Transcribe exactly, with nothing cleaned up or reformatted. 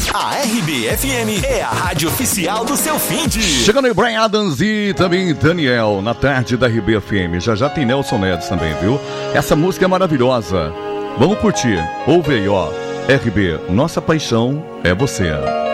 A R B F M é a rádio oficial do seu fim de... Chegando aí Brian Adams e também Daniel, na tarde da R B F M. Já já tem Nelson Neves também, viu? Essa música é maravilhosa. Vamos curtir. Ouve aí, ó. R B, nossa paixão é você.